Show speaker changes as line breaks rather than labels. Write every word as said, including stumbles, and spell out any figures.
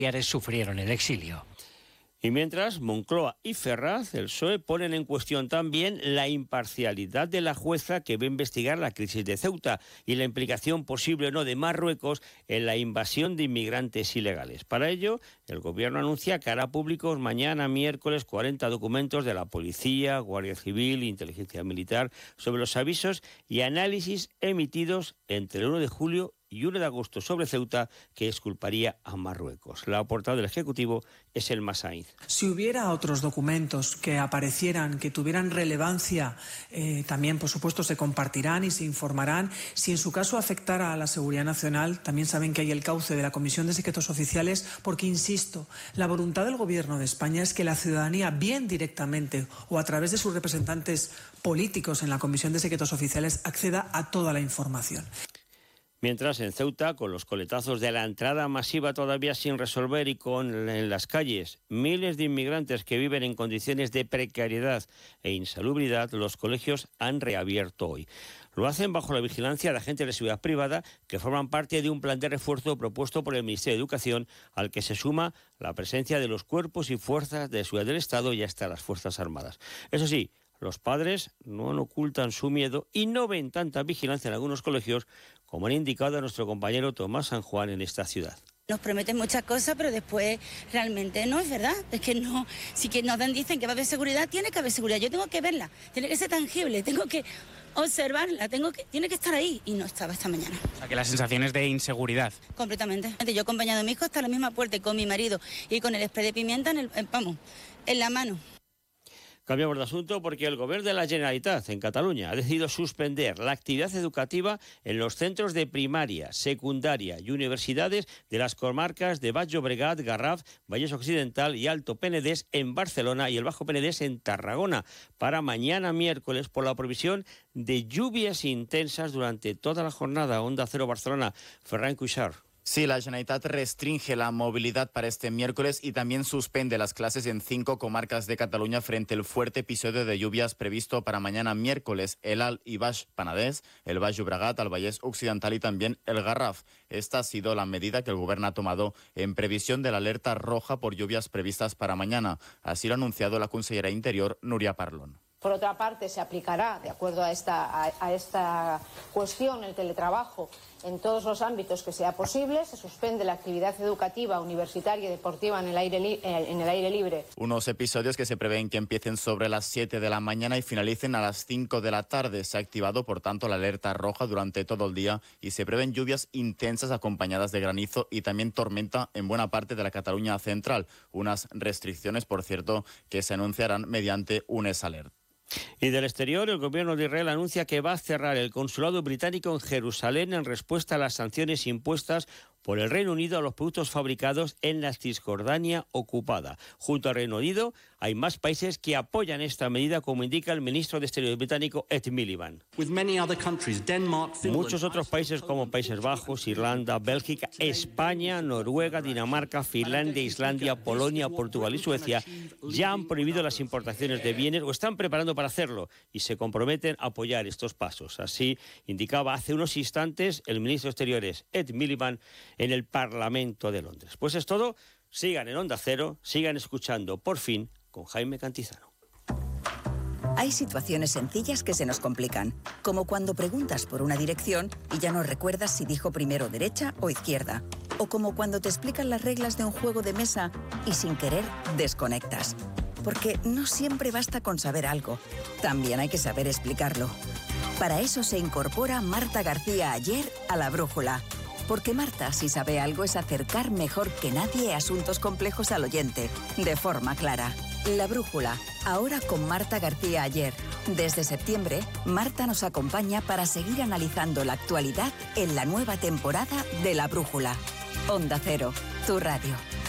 sufrieron el exilio.
Y mientras, Moncloa y Ferraz, el P S O E, ponen en cuestión también la imparcialidad de la jueza que va a investigar la crisis de Ceuta y la implicación posible o no de Marruecos en la invasión de inmigrantes ilegales. Para ello, el Gobierno anuncia que hará públicos mañana, miércoles, cuarenta documentos de la Policía, Guardia Civil e Inteligencia Militar sobre los avisos y análisis emitidos entre el uno de julio y uno de agosto sobre Ceuta, que exculparía a Marruecos. La portada del Ejecutivo es Elma Sainz.
Si hubiera otros documentos que aparecieran, que tuvieran relevancia, eh, también, por supuesto, se compartirán y se informarán. Si en su caso afectara a la seguridad nacional, también saben que hay el cauce de la Comisión de Secretos Oficiales, porque, insisto, la voluntad del Gobierno de España es que la ciudadanía, bien directamente o a través de sus representantes políticos en la Comisión de Secretos Oficiales, acceda a toda la información.
Mientras en Ceuta, con los coletazos de la entrada masiva todavía sin resolver y con en las calles miles de inmigrantes que viven en condiciones de precariedad e insalubridad, los colegios han reabierto hoy. Lo hacen bajo la vigilancia de agentes de seguridad privada que forman parte de un plan de refuerzo propuesto por el Ministerio de Educación, al que se suma la presencia de los cuerpos y fuerzas de seguridad del Estado y hasta las Fuerzas Armadas. Eso sí, los padres no ocultan su miedo y no ven tanta vigilancia en algunos colegios, como han indicado a nuestro compañero Tomás San Juan en esta ciudad.
Nos prometen muchas cosas, pero después realmente no es verdad. Es que no, si que nos dan, dicen que va a haber seguridad, tiene que haber seguridad. Yo tengo que verla, tiene que ser tangible, tengo que observarla, tengo que, tiene que estar ahí. Y no estaba esta mañana.
O sea, que la sensación es de inseguridad.
Completamente. Yo he acompañado a mi hijo hasta la misma puerta y con mi marido y con el spray de pimienta en el, en, vamos, en la mano.
Cambiamos de asunto porque el Gobierno de la Generalitat en Cataluña ha decidido suspender la actividad educativa en los centros de primaria, secundaria y universidades de las comarcas de Baix Llobregat, Garraf, Vallès Occidental y Alto Penedès en Barcelona y el Bajo Penedès en Tarragona para mañana miércoles por la provisión de lluvias intensas durante toda la jornada. Onda Cero Barcelona, Ferran Cuixart.
Sí, la Generalitat restringe la movilidad para este miércoles y también suspende las clases en cinco comarcas de Cataluña frente al fuerte episodio de lluvias previsto para mañana miércoles. El Alt y Baix Penedès, el Baix Llobregat, el Vallès Occidental y también el Garraf. Esta ha sido la medida que el Gobierno ha tomado en previsión de la alerta roja por lluvias previstas para mañana. Así lo ha anunciado la consellera de Interior, Núria Parlon.
Por otra parte, se aplicará, de acuerdo a esta, a, a esta cuestión, el teletrabajo en todos los ámbitos que sea posible. Se suspende la actividad educativa, universitaria y deportiva en el aire, li, en el aire libre.
Unos episodios que se prevén que empiecen sobre las siete de la mañana y finalicen a las cinco de la tarde. Se ha activado, por tanto, la alerta roja durante todo el día y se prevén lluvias intensas acompañadas de granizo y también tormenta en buena parte de la Cataluña central. Unas restricciones, por cierto, que se anunciarán mediante un S-Alert.
Y del exterior, el Gobierno de Israel anuncia que va a cerrar el consulado británico en Jerusalén en respuesta a las sanciones impuestas por el Reino Unido a los productos fabricados en la Cisjordania ocupada. Junto al Reino Unido hay más países que apoyan esta medida, como indica el ministro de Exteriores británico Ed Miliband. Muchos otros países como Países Bajos, Irlanda, Bélgica, España, Noruega, Dinamarca, Finlandia, Islandia, Polonia, Portugal y Suecia ya han prohibido las importaciones de bienes o están preparando para hacerlo y se comprometen a apoyar estos pasos. Así indicaba hace unos instantes el ministro de Exteriores Ed Miliband en el Parlamento de Londres. Pues es todo. Sigan en Onda Cero, sigan escuchando Por Fin con Jaime Cantizano.
Hay situaciones sencillas que se nos complican, como cuando preguntas por una dirección y ya no recuerdas si dijo primero derecha o izquierda, o como cuando te explican las reglas de un juego de mesa y sin querer desconectas. Porque no siempre basta con saber algo, también hay que saber explicarlo. Para eso se incorpora Marta García Ayer a La Brújula. Porque Marta, si sabe algo, es acercar mejor que nadie asuntos complejos al oyente, de forma clara. La Brújula, ahora con Marta García Ayer. Desde septiembre, Marta nos acompaña para seguir analizando la actualidad en la nueva temporada de La Brújula. Onda Cero, tu radio.